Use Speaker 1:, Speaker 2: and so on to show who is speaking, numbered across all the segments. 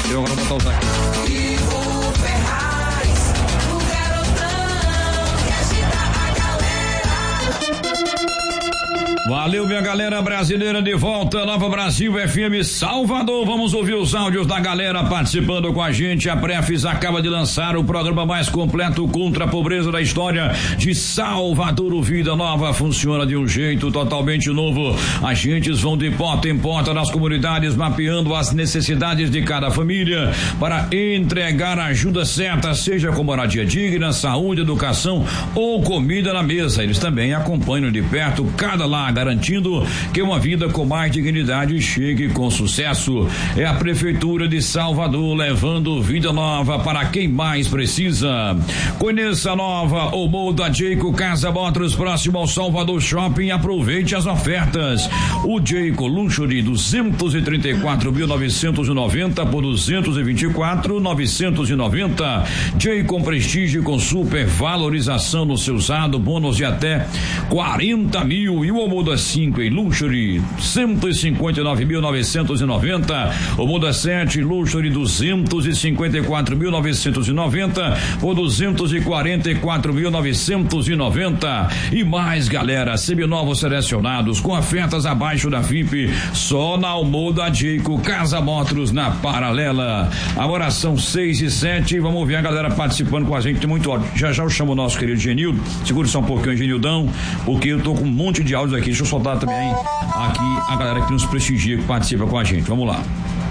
Speaker 1: Eu agora vou botar o saco. Valeu, minha galera brasileira, de volta, Nova Brasil FM Salvador. Vamos ouvir os áudios da galera participando com a gente. A Prefis acaba de lançar o programa mais completo contra a pobreza da história de Salvador. O Vida Nova funciona de um jeito totalmente novo. Agentes vão de porta em porta nas comunidades, mapeando as necessidades de cada família para entregar a ajuda certa, seja com moradia digna, saúde, educação ou comida na mesa. Eles também acompanham de perto cada lar, garantindo que uma vida com mais dignidade chegue com sucesso. É a Prefeitura de Salvador levando vida nova para quem mais precisa. Conheça a nova Omo da Jayco Casa Motors, próximo ao Salvador Shopping. Aproveite as ofertas. O Jayco Luxury 234.990 por 224.990. Jayco Prestige com super valorização no seu usado, bônus de até 40 mil. E o Omo da 5 em Luxury 159.990. O Muda 7 Luxury 254.990 por 244.990. E mais, galera, seminovos selecionados com ofertas abaixo da FIP, só na Almoda Jayco Casa Motors, na Paralela. Agora são 6:07. Vamos ver a galera participando com a gente. Tem muito áudio. Já eu chamo o nosso querido Genildo. Segura só um pouquinho, Genildão, porque eu tô com um monte de áudios aqui. Deixa eu soltar também aqui a galera que nos prestigia, que participa com a gente. Vamos lá.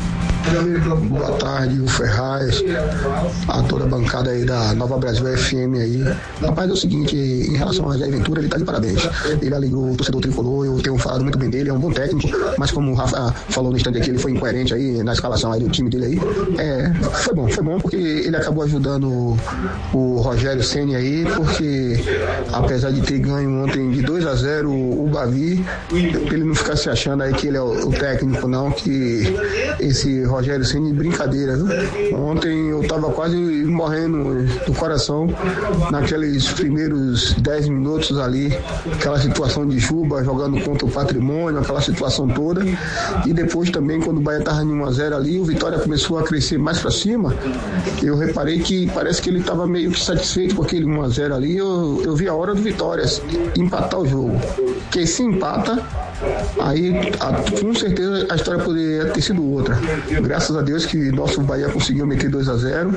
Speaker 2: Boa tarde, o Ferraz, a toda a bancada aí da Nova Brasil FM aí. Rapaz, é o seguinte, em relação a Jair Ventura, ele tá de parabéns. Ele alegrou o torcedor tricolor, eu tenho falado muito bem dele, é um bom técnico, mas como o Rafa falou no instante aqui, ele foi incoerente aí na escalação aí do time dele aí. Foi bom porque ele acabou ajudando o Rogério Ceni aí, porque apesar de ter ganho ontem de 2-0 o Bavi, ele não ficar se achando aí que ele é o técnico não, que esse Rogério Ceni, brincadeira, viu? Ontem eu tava quase morrendo do coração naqueles primeiros 10 minutos ali, aquela situação de chuva, jogando contra o Patrimônio, aquela situação toda, e depois também quando o Bahia tava em 1-0 ali, o Vitória começou a crescer mais pra cima, eu reparei que parece que ele tava meio que satisfeito com aquele 1-0 ali, eu vi a hora do Vitória empatar o jogo, porque se empata, aí com certeza a história poderia ter sido outra. Graças a Deus que nosso Bahia conseguiu meter 2-0.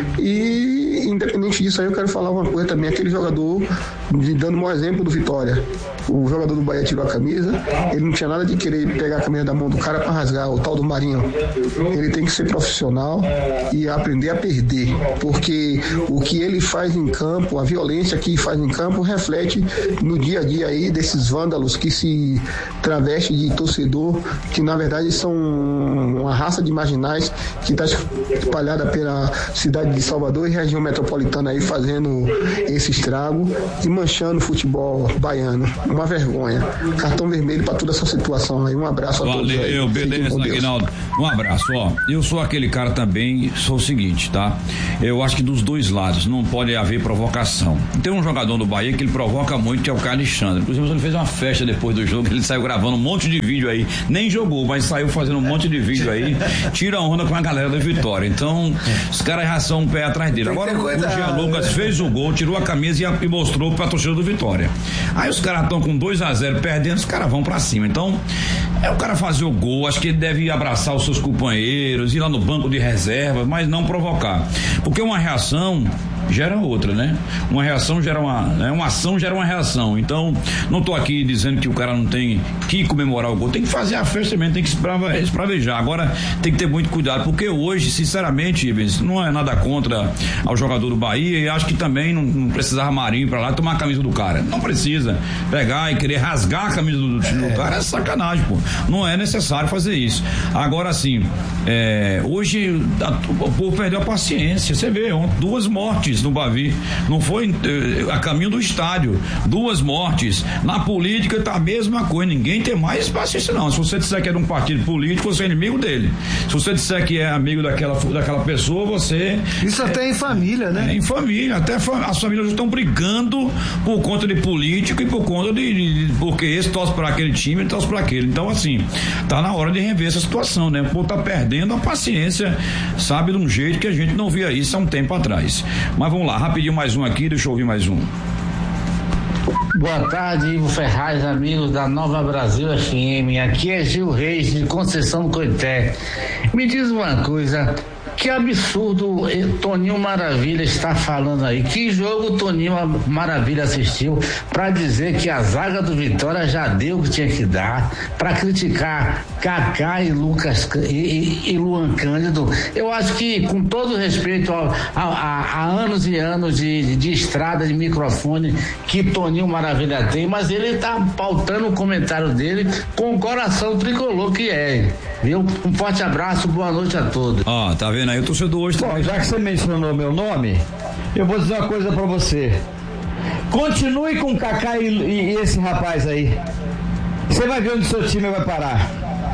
Speaker 2: E independente disso aí, eu quero falar uma coisa também, aquele jogador, dando um bom exemplo do Vitória, o jogador do Bahia tirou a camisa, ele não tinha nada de querer pegar a camisa da mão do cara para rasgar, o tal do Marinho. Ele tem que ser profissional e aprender a perder, porque o que ele faz em campo, a violência que faz em campo, reflete no dia a dia aí desses vândalos que se travestem de torcedor, que na verdade são uma raça de marginais que está espalhada pela cidade de Salvador e região metropolitana aí, fazendo esse estrago e manchando o futebol baiano. Uma vergonha. Cartão vermelho para toda essa situação aí. Um abraço a todos.
Speaker 1: Valeu, beleza, Aguinaldo. Um abraço, ó. Eu sou aquele cara também, sou o seguinte, tá? Eu acho que dos dois lados não pode haver provocação. Tem um jogador do Bahia que ele provoca muito, que é o Carlos Alexandre. Inclusive, ele fez uma festa depois do jogo, ele saiu gravando um monte de vídeo aí. Nem jogou, mas saiu fazendo um monte de vídeo aí. Tira onda com a galera da Vitória. Então, os caras já são um pé atrás dele. Agora, o Jean Lucas fez o gol, tirou a camisa e mostrou pra torcida do Vitória. Aí os caras estão com 2-0 perdendo, os caras vão pra cima. Então, o cara fazer o gol, acho que ele deve abraçar os seus companheiros, ir lá no banco de reserva, mas não provocar. Porque uma reação gera outra, né? Uma reação gera uma ação gera uma reação. Então, não tô aqui dizendo que o cara não tem que comemorar o gol, tem que fazer a festa também, tem que espravejar. Agora, tem que ter muito cuidado, porque hoje, sinceramente, Ibens, não é nada contra ao jogador do Bahia, e acho que também não precisava Marinho pra lá tomar a camisa do cara. Não precisa pegar e querer rasgar a camisa do cara, é sacanagem, pô. Não é necessário fazer isso. Agora, assim, hoje o povo perdeu a paciência. Você vê, 2 mortes mortes no Bavi, não foi a caminho do estádio, 2 mortes. Na política tá a mesma coisa, ninguém tem mais paciência não. Se você disser que é de um partido político, você é inimigo dele. Se você disser que é amigo daquela pessoa, você...
Speaker 3: Isso até em família, né?
Speaker 1: Em família, até as famílias estão brigando por conta de político e por conta porque esse torce para aquele time, ele torce para aquele. Então, assim, tá na hora de rever essa situação, né? O povo tá perdendo a paciência, sabe, de um jeito que a gente não via isso há um tempo atrás. Mas vamos lá, rapidinho mais um aqui, deixa eu ouvir mais um.
Speaker 4: Boa tarde, Ivo Ferraz, amigos da Nova Brasil FM. Aqui é Gil Reis, de Conceição do Coité. Me diz uma coisa, que absurdo Toninho Maravilha está falando aí. Que jogo Toninho Maravilha assistiu para dizer que a zaga do Vitória já deu o que tinha que dar, para criticar Kaká e Lucas e Luan Cândido? Eu acho que, com todo respeito a anos e anos de estrada de microfone que Toninho Maravilha tem, mas ele está pautando o comentário dele com o coração tricolor que é, viu? Um forte abraço, boa noite a todos.
Speaker 1: Tá vendo aí o torcedor hoje?
Speaker 3: Bom, já que você mencionou meu nome, eu vou dizer uma coisa pra você. Continue com o Kaká e esse rapaz aí. Você vai ver onde seu time vai parar.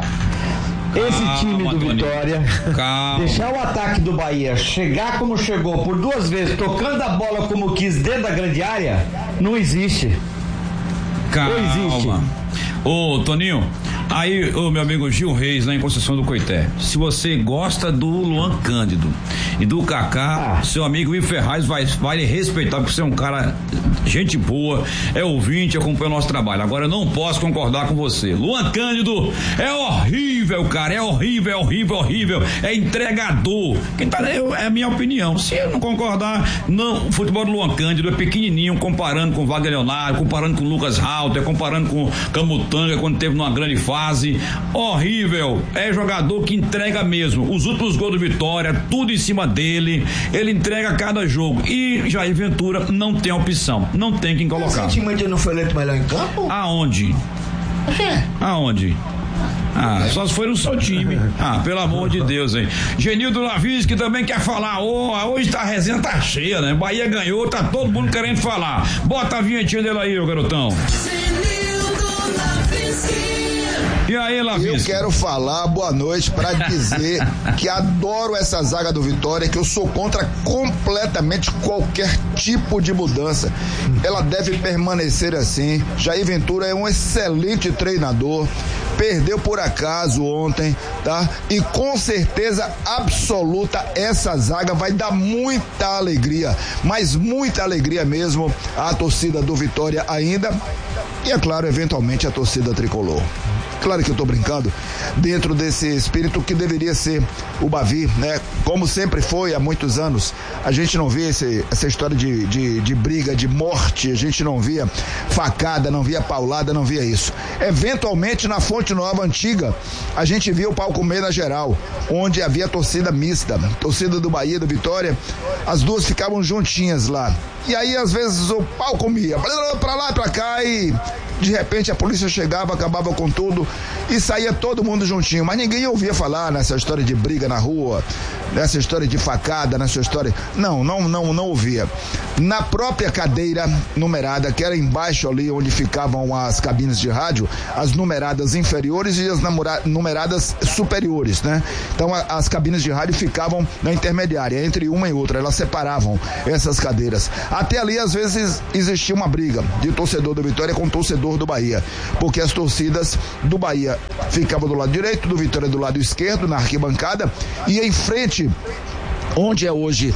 Speaker 3: Esse time do Vitória, deixar o ataque do Bahia chegar como chegou por 2 vezes, tocando a bola como quis dentro da grande área, não existe.
Speaker 1: Calma.
Speaker 3: Não existe.
Speaker 1: Ô, Toninho, aí, meu amigo Gil Reis, lá em Conceição do Coité, se você gosta do Luan Cândido e do Kaká, seu amigo Ivo Ferraz vai lhe respeitar, porque você é um cara, gente boa, é ouvinte, acompanha o nosso trabalho. Agora eu não posso concordar com você. Luan Cândido é horrível, cara, é horrível, é entregador. É a minha opinião. Se eu não concordar, não, o futebol do Luan Cândido é pequenininho, comparando com o Wagner Leonardo, comparando com o Lucas Halter, comparando com o Camutanga, quando teve numa grande fase. Horrível, é jogador que entrega mesmo. Os últimos gols do Vitória, tudo em cima dele, ele entrega a cada jogo. E Jair Ventura não tem opção, não tem quem colocar.
Speaker 3: Recentemente não foi eleito melhor em campo?
Speaker 1: Aonde? Aonde? Só se foi no seu time. Pelo amor de Deus, hein? Genildo Lavis, que também quer falar. Hoje a resenha tá cheia, né? Bahia ganhou, tá todo mundo querendo falar. Bota a vinhetinha dele aí, ô garotão. E aí, Lavis?
Speaker 5: Eu quero falar, boa noite, pra dizer que adoro essa zaga do Vitória, que eu sou contra completamente qualquer tipo de mudança. Ela deve permanecer assim. Jair Ventura é um excelente treinador, perdeu por acaso ontem, tá? E com certeza absoluta essa zaga vai dar muita alegria, mas muita alegria mesmo à torcida do Vitória ainda, e é claro, eventualmente a torcida tricolor. Claro que eu tô brincando, dentro desse espírito que deveria ser o Bavi, né? Como sempre foi há muitos anos. A gente não via essa história de briga, de morte, a gente não via facada, não via paulada, não via isso. Eventualmente na Fonte Nova Antiga, a gente via o pau comer na geral, onde havia torcida mista, torcida do Bahia, do Vitória, as duas ficavam juntinhas lá. E aí às vezes o pau comia, pra lá e pra cá, e de repente a polícia chegava, acabava com tudo e saía todo mundo juntinho, mas ninguém ouvia falar nessa história de briga na rua, nessa história de facada, nessa história, não ouvia. Na própria cadeira numerada, que era embaixo ali onde ficavam as cabines de rádio, as numeradas inferiores e as numeradas superiores, né? Então as cabines de rádio ficavam na intermediária, entre uma e outra, elas separavam essas cadeiras. Até ali às vezes existia uma briga de torcedor do Vitória com torcedor do Bahia, porque as torcidas do Bahia ficavam do lado direito, do Vitória do lado esquerdo, na arquibancada, e em frente, onde é hoje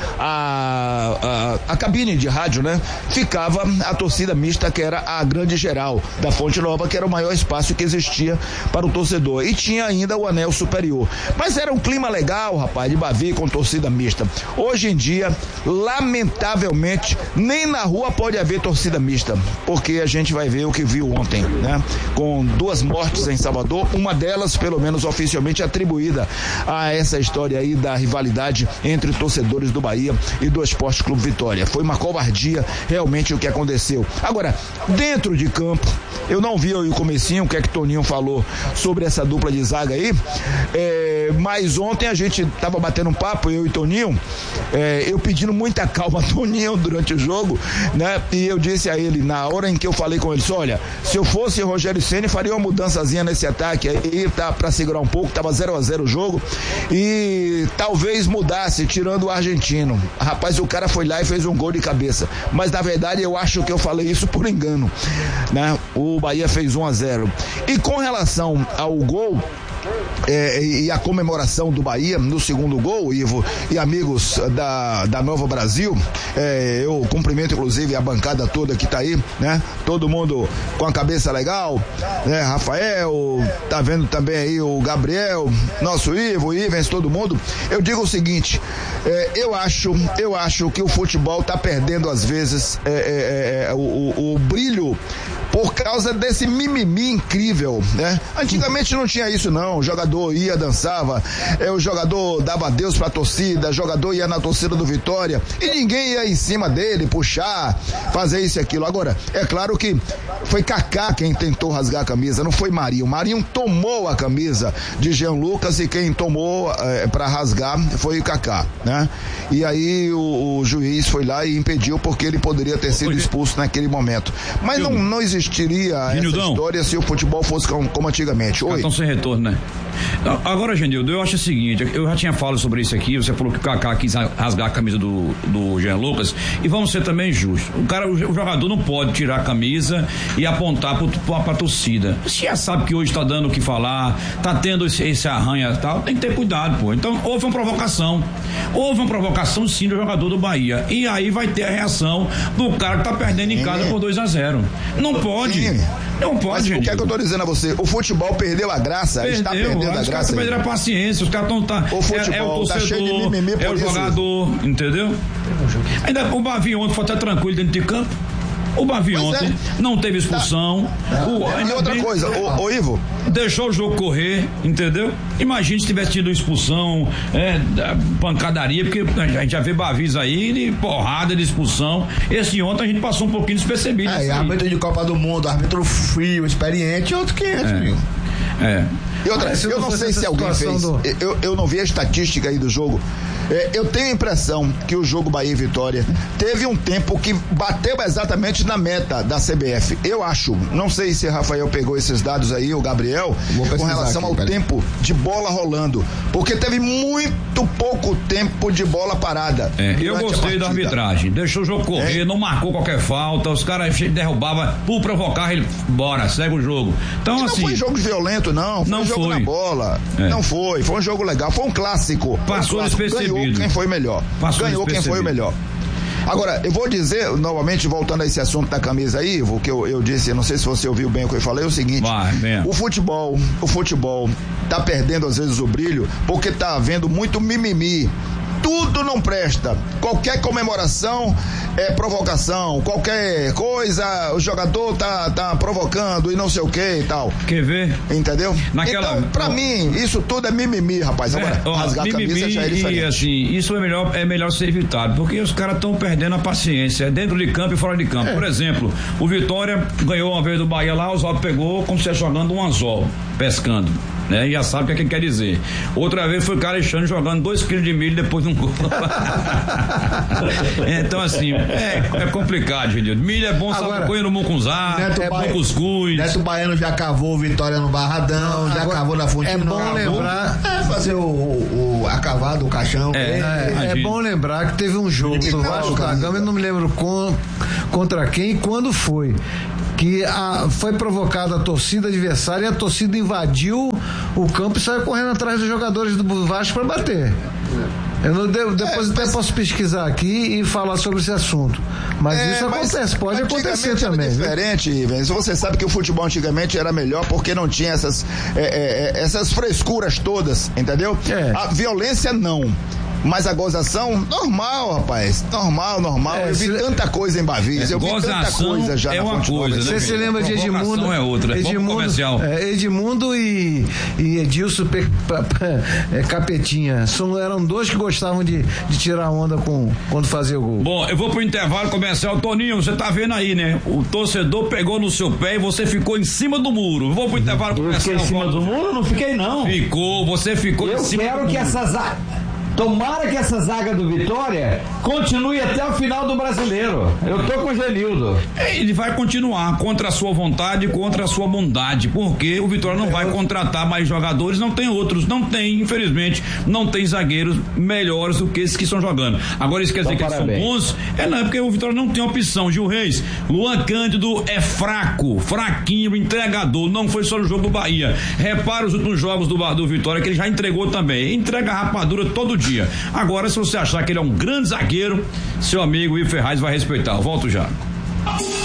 Speaker 5: a cabine de rádio, né? Ficava a torcida mista, que era a grande geral da Fonte Nova, que era o maior espaço que existia para o torcedor, e tinha ainda o anel superior, mas era um clima legal, rapaz, de Bavi com torcida mista. Hoje em dia, lamentavelmente, nem na rua pode haver torcida mista, porque a gente vai ver o que viu ontem, né? Com 2 mortes em Salvador, uma delas pelo menos oficialmente atribuída a essa história aí da rivalidade entre entre torcedores do Bahia e do Esporte Clube Vitória. Foi uma covardia realmente o que aconteceu. Agora, dentro de campo, eu não vi aí o comecinho, o que é que Toninho falou sobre essa dupla de zaga aí, mas ontem a gente tava batendo um papo, eu e Toninho, eu pedindo muita calma a Toninho durante o jogo, né? E eu disse a ele, na hora em que eu falei com ele, olha, se eu fosse Rogério Ceni, faria uma mudançazinha nesse ataque aí, tá, pra segurar um pouco, tava 0-0 o jogo, e talvez mudasse, tirando o argentino. Rapaz, o cara foi lá e fez um gol de cabeça, mas na verdade eu acho que eu falei isso por engano, né? O Bahia fez 1-0. E com relação ao gol, e a comemoração do Bahia no segundo gol, Ivo e amigos da Nova Brasil, eu cumprimento inclusive a bancada toda que tá aí, né? Todo mundo com a cabeça legal, né? Rafael, tá vendo também aí o Gabriel, nosso Ivo, Ivens, todo mundo. Eu digo o seguinte, eu acho que o futebol tá perdendo às vezes o brilho por causa desse mimimi incrível, né? Antigamente não tinha isso não, o jogador ia, dançava, o jogador dava adeus pra torcida, o jogador ia na torcida do Vitória e ninguém ia em cima dele, puxar, fazer isso e aquilo. Agora, é claro que foi Kaká quem tentou rasgar a camisa, não foi Marinho. Marinho tomou a camisa de Jean Lucas e quem tomou pra rasgar foi o Kaká, né? E aí o juiz foi lá e impediu porque ele poderia ter sido expulso naquele momento. Mas não existiria essa história se o futebol fosse como antigamente. Oi.
Speaker 1: Estão sem retorno, né? Agora, Genildo, eu acho o seguinte, eu já tinha falado sobre isso aqui, você falou que o Kaká quis rasgar a camisa do Jean Lucas, e vamos ser também justos. O jogador não pode tirar a camisa e apontar pra torcida. Você já sabe que hoje tá dando o que falar, tá tendo esse arranha e tal, tem que ter cuidado, pô. Então, houve uma provocação sim do jogador do Bahia, e aí vai ter a reação do cara que tá perdendo em casa por 2-0. Não pode. Não pode,
Speaker 5: mas o que é que eu tô dizendo a você? O futebol perdeu a graça, está perdendo a graça.
Speaker 1: Os caras perderam a paciência, os caras estão.
Speaker 5: O futebol
Speaker 1: o torcedor,
Speaker 5: tá cheio de mimimi por
Speaker 1: o jogador, entendeu? Ainda o Bavi ontem foi até tranquilo dentro de campo. O Bavi ontem não teve expulsão.
Speaker 5: E outra coisa, o Ivo,
Speaker 1: deixou o jogo correr, entendeu? Imagina se tivesse tido expulsão, pancadaria, porque a gente já vê Bavis aí de porrada, de expulsão. Esse ontem a gente passou um pouquinho despercebido.
Speaker 6: Árbitro de Copa do Mundo, árbitro frio, experiente, outro 500 mil.
Speaker 5: E outra, eu não sei se alguém fez, eu não vi a estatística aí do jogo. Eu tenho a impressão que o jogo Bahia e Vitória teve um tempo que bateu exatamente na meta da CBF. Eu acho, não sei se Rafael pegou esses dados aí, o Gabriel, com relação ao tempo de bola rolando, porque teve muito pouco tempo de bola parada.
Speaker 1: Eu gostei da arbitragem, deixou o jogo correr, não marcou qualquer falta, os caras derrubavam por provocar, ele bora, segue o jogo. Então, assim,
Speaker 5: não foi jogo violento, não foi jogo na bola, não foi um jogo legal, foi um clássico.
Speaker 1: Passou despercebido.
Speaker 5: Ganhou quem foi melhor. Ganhou quem foi o melhor. Agora, eu vou dizer, novamente, voltando a esse assunto da camisa aí, o que eu disse, não sei se você ouviu bem o que eu falei, é o seguinte, o futebol tá perdendo às vezes o brilho, porque tá havendo muito mimimi. Tudo não presta. Qualquer comemoração é provocação. Qualquer coisa, o jogador tá provocando e não sei o que e tal.
Speaker 1: Quer ver?
Speaker 5: Entendeu? Então, pra mim, isso tudo é mimimi, rapaz. Agora, rasgar a camisa já é diferente.
Speaker 1: E assim, isso é melhor ser evitado, porque os caras estão perdendo a paciência, dentro de campo e fora de campo. Por exemplo, o Vitória ganhou uma vez do Bahia lá, o Oswaldo pegou como se estivesse jogando um anzol, pescando. Né? Já sabe o que quer dizer. Outra vez foi o Alexandre jogando 2 quilos de milho depois de um gol. Então, assim, é complicado, Genildo. Milho é bom, sabe, põe no mucunzá, no cuscuz.
Speaker 6: Neto Baiano já cavou Vitória no Barradão, já cavou na Fonte.
Speaker 3: É bom lembrar.
Speaker 6: Fazer a cavada, o caixão.
Speaker 3: É bom lembrar que teve um jogo do Vasco da Gama, eu não me lembro contra quem e quando foi. Que foi provocada a torcida adversária e a torcida invadiu o campo e saiu correndo atrás dos jogadores do Vasco para bater. Depois até posso pesquisar aqui e falar sobre esse assunto. Mas isso acontece, pode acontecer também.
Speaker 5: É diferente, Ivens. Você sabe que o futebol antigamente era melhor porque não tinha essas frescuras todas, entendeu? A violência não. Mas a gozação, normal, rapaz. Normal. Eu vi tanta coisa em Bavis. Eu vi tanta coisa já
Speaker 1: é
Speaker 5: na
Speaker 1: uma
Speaker 5: Fonte
Speaker 1: coisa,
Speaker 5: Nova.
Speaker 1: né?
Speaker 6: Você se lembra de Edmundo?
Speaker 1: É outra.
Speaker 6: Edmundo e Edilson Capetinha. Eram dois que gostavam de tirar onda quando fazia o gol.
Speaker 1: Bom, eu vou pro intervalo comercial. Toninho, você tá vendo aí, né? O torcedor pegou no seu pé e você ficou em cima do muro. Eu vou pro intervalo comercial.
Speaker 3: Eu fiquei em cima do muro? Não fiquei, não.
Speaker 1: Você ficou em cima do muro.
Speaker 3: Eu quero que tomara que essa zaga do Vitória continue até o final do Brasileiro. Eu tô com o Genildo.
Speaker 1: Ele vai continuar contra a sua vontade e contra a sua bondade, porque o Vitória não vai contratar mais jogadores, não tem outros, infelizmente, não tem zagueiros melhores do que esses que estão jogando. Agora isso quer dizer que eles são bons? É porque o Vitória não tem opção. Gil Reis, Luan Cândido é fraquinho, entregador, não foi só no jogo do Bahia. Repara os últimos jogos do Vitória que ele já entregou também, entrega a rapadura todo dia. Agora, se você achar que ele é um grande zagueiro, seu amigo Ivo Ferraz vai respeitar. Eu volto já.